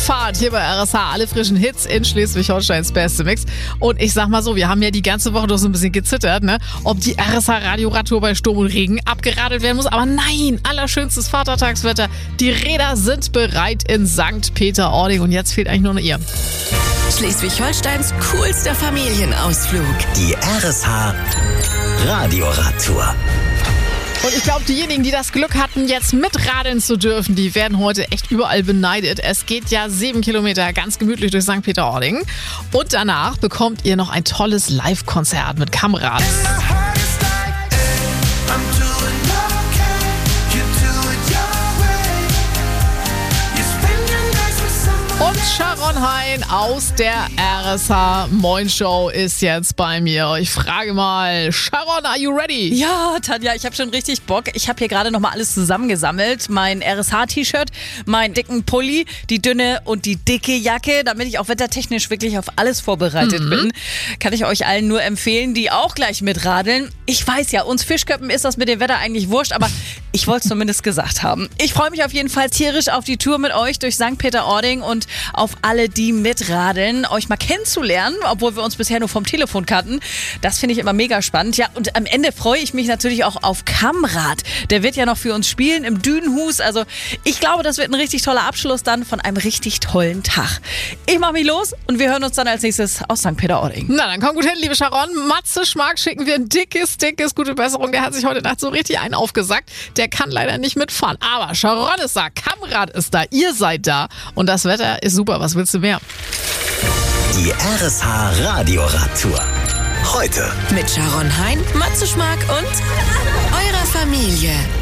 Fahrt hier bei RSH. Alle frischen Hits in Schleswig-Holsteins beste Mix. Und ich sag mal so, wir haben ja die ganze Woche doch so ein bisschen gezittert, ne? Ob die RSH-Radioradtour bei Sturm und Regen abgeradelt werden muss. Aber nein, allerschönstes Vatertagswetter. Die Räder sind bereit in St. Peter-Ording. Und jetzt fehlt eigentlich nur noch ihr. Schleswig-Holsteins coolster Familienausflug. Die RSH Radioradtour. Und ich glaube, diejenigen, die das Glück hatten, jetzt mitradeln zu dürfen, die werden heute echt überall beneidet. Es geht ja 7 Kilometer ganz gemütlich durch St. Peter-Ording. Und danach bekommt ihr noch ein tolles Live-Konzert mit Kamerads. Und Sharon Hein aus der RSH Moin Show ist jetzt bei mir. Ich frage mal, Sharon, are you ready? Ja, Tanja, ich habe schon richtig Bock. Ich habe hier gerade nochmal alles zusammengesammelt. Mein RSH-T-Shirt, meinen dicken Pulli, die dünne und die dicke Jacke, damit ich auch wettertechnisch wirklich auf alles vorbereitet bin. Kann ich euch allen nur empfehlen, die auch gleich mitradeln. Ich weiß ja, uns Fischköppen ist das mit dem Wetter eigentlich wurscht, aber ich wollte es zumindest gesagt haben. Ich freue mich auf jeden Fall tierisch auf die Tour mit euch durch St. Peter-Ording und auf alle, die mitradeln, euch mal kennenzulernen, obwohl wir uns bisher nur vom Telefon kannten. Das finde ich immer mega spannend. Ja, und am Ende freue ich mich natürlich auch auf Kamrad. Der wird ja noch für uns spielen im Dünenhus. Also ich glaube, das wird ein richtig toller Abschluss dann von einem richtig tollen Tag. Ich mache mich los und wir hören uns dann als nächstes aus St. Peter-Ording. Na, dann komm gut hin, liebe Sharon. Matze Schmark schicken wir ein dickes gute Besserung. Der hat sich heute Nacht so richtig einen aufgesagt. Der kann leider nicht mitfahren. Aber Sharon ist da, Kamrad ist da, ihr seid da. Und das Wetter ist super. Was willst du mehr? Die RSH Radioradtour. Heute Mit Sharon Hein, Matze Schmark und eurer Familie.